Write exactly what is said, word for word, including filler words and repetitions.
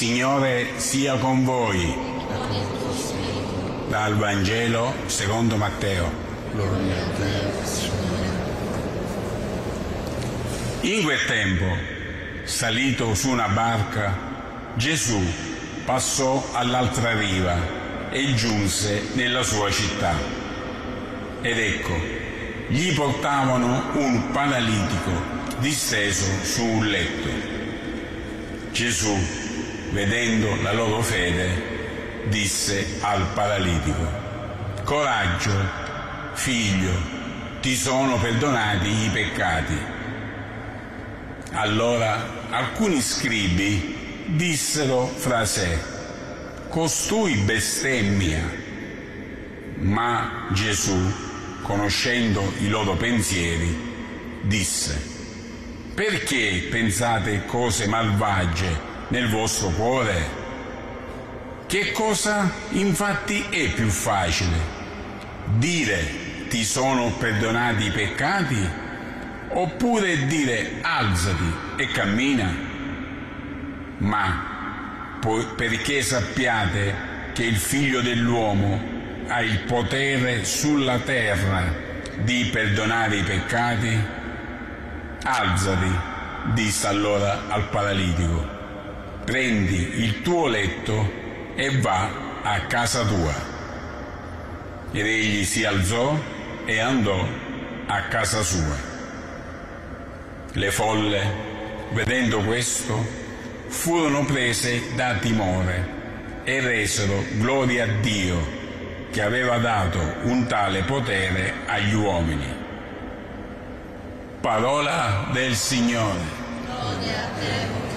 Signore sia con voi. Dal Vangelo secondo Matteo. Gloria a te, Signore. In quel tempo, salito su una barca, Gesù passò all'altra riva e giunse nella sua città. Ed ecco, gli portavano un paralitico disteso su un letto. Gesù, vedendo la loro fede, disse al paralitico: «Coraggio, figlio, ti sono perdonati i peccati». Allora alcuni scribi dissero fra sé: «Costui bestemmia». Ma Gesù, conoscendo i loro pensieri, disse: «Perché pensate cose malvagie nel vostro cuore? Che cosa infatti è più facile? Dire ti sono perdonati i peccati, oppure dire alzati e cammina? Ma perché sappiate che il Figlio dell'uomo ha il potere sulla terra di perdonare i peccati?» «Alzati», disse allora al paralitico, «prendi il tuo letto e va a casa tua». Ed egli si alzò e andò a casa sua. Le folle, vedendo questo, furono prese da timore e resero gloria a Dio che aveva dato un tale potere agli uomini. Parola del Signore. Gloria a te,